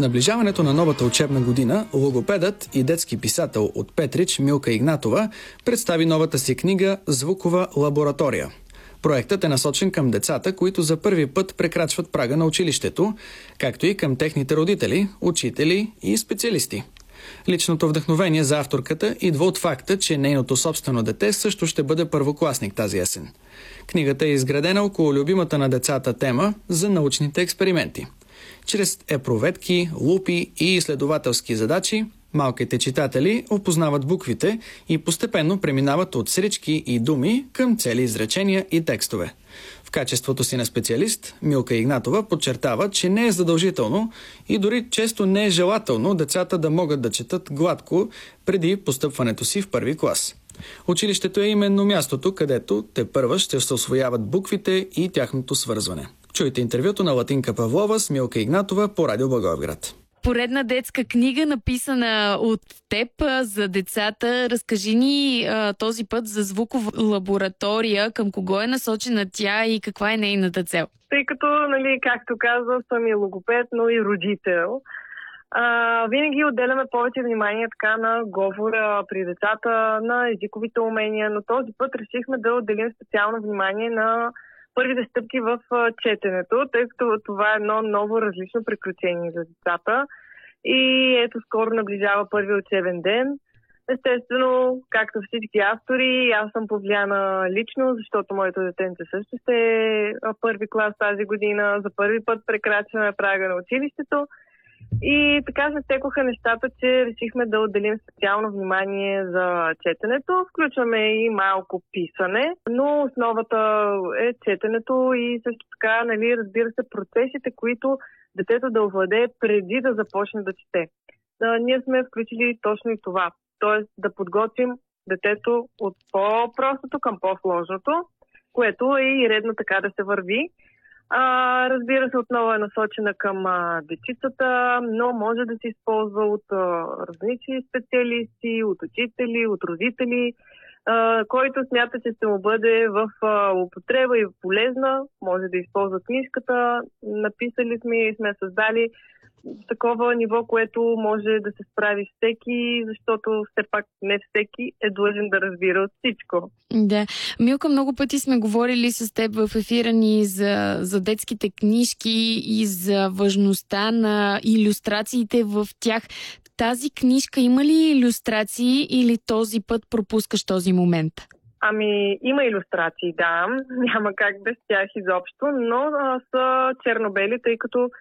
наближаването на новата учебна година, логопедът и детски писател от Петрич Милка Игнатова представи новата си книга «Звукова лаборатория». Проектът е насочен към децата, които за първи път прекрачват прага на училището, както и към техните родители, учители и специалисти. Личното вдъхновение за авторката идва от факта, че нейното собствено дете също ще бъде първокласник тази есен. Книгата е изградена около любимата на децата тема за научните експерименти. Чрез епроветки, лупи и изследователски задачи, малките читатели опознават буквите и постепенно преминават от срички и думи към цели изречения и текстове. В качеството си на специалист, Милка Игнатова подчертава, че не е задължително и дори често не е желателно децата да могат да четат гладко преди постъпването си в първи клас. Училището е именно мястото, където тепърва ще се усвояват буквите и тяхното свързване. Чуйте интервюто на Латинка Павлова с Милка Игнатова по Радио Благоевград. Поредна детска книга, написана от теб за децата. Разкажи ни този път за звукова лаборатория. Към кого е насочена тя и каква е нейната цел? Тъй като, както казах, съм и логопед, но и родител. Винаги отделяме повече внимание така на говора при децата, на езиковите умения, но този път решихме да отделим специално внимание на първите стъпки в четенето, тъй като това е едно ново различно приключение за децата. И ето скоро наближава първи учебен ден. Естествено, както всички автори, аз съм повлияна лично, защото моето детенце също ще е първи клас тази година. За първи път прекрачваме прага на училището. И така се стекоха нещата, че решихме да отделим специално внимание за четенето. Включваме и малко писане, но основата е четенето и също така, разбира се, процесите, които детето да овладее преди да започне да чете. Ние сме включили точно и това, т.е. да подготвим детето от по-простото към по-сложното, което е и редно така да се върви. Разбира се, отново е насочена към дечицата, но може да се използва от различни специалисти, от учители, от родители, който смята, че ще му бъде в употреба и полезна. Може да използва книжката. Написали сме и сме създали такова ниво, което може да се справи всеки, защото все пак не всеки е длъжен да разбира от всичко. Да. Милка, много пъти сме говорили с теб в ефира ни за детските книжки и за важността на илюстрациите в тях. Тази книжка има ли илюстрации или този път пропускаш този момент? Има илюстрации, да. Няма как без тях изобщо, но са чернобели, тъй като